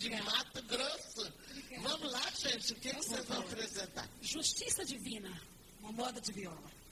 de Mato Grosso. Vamos lá, gente. O que vocês vão apresentar? Justiça Divina, uma moda de viola.